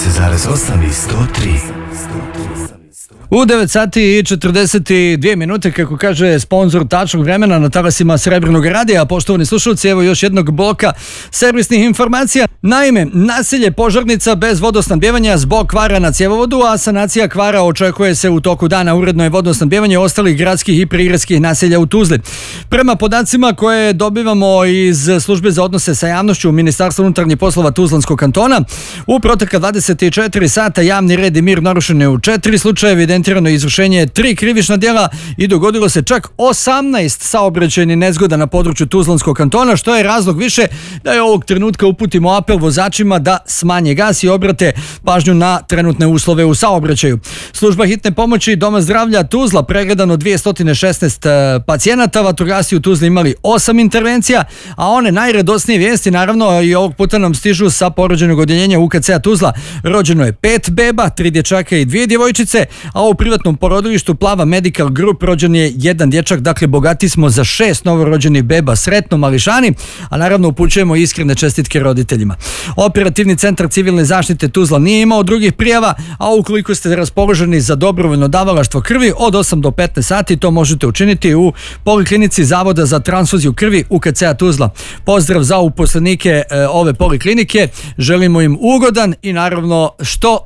90,8 i 103. U 9 sati i 42 minute, kako kaže sponzor tačnog vremena na talasima Srebrnog radija. Poštovani slušalci, evo još jednog bloka servisnih informacija. Naime, naselje Požarnica bez vodosnabdjevanja zbog kvara na cjevovodu, a sanacija kvara očekuje se u toku dana. Uredno je vodosnabdjevanje ostalih gradskih i prigradskih naselja u Tuzli. Prema podacima koje dobivamo iz službe za odnose sa javnošću Ministarstva unutarnjih poslova Tuzlanskog kantona, u protekla 24 sata javni red i mir narušen je u 4 slučaja, evidentirano izvršenje 3 krivična djela i dogodilo se čak 18 saobraćajnih nezgoda na području Tuzlanskog kantona, što je razlog više da je ovog trenutka uputimo apel vozačima da smanje gas i obrate pažnju na trenutne uslove u saobraćaju. Služba hitne pomoći Doma zdravlja Tuzla pregledano 216 pacijenata, vatrogasci u Tuzli imali 8 intervencija, a one najradosnije vijesti naravno i ovog puta nam stižu sa porođenog odjeljenja UKC-a Tuzla. Rođeno je 5 beba, 3 dječaka i 2 djevojčice, a u privatnom porodilištu Plava Medical Group rođen je 1 dječak, dakle bogati smo za 6 novorođenih beba, sretno mališani, a naravno upućujemo iskrene čestitke roditeljima. Operativni centar civilne zaštite Tuzla nije imao drugih prijava, a ukoliko ste raspoloženi za dobrovoljno davalaštvo krvi od 8 do 15 sati, to možete učiniti u poliklinici Zavoda za transfuziju krvi UKC-a Tuzla. Pozdrav za uposlenike ove poliklinike, želimo im ugodan i naravno što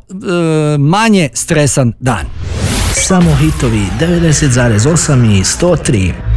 manje stresan dan. Samo hitovi 90,8 i 103.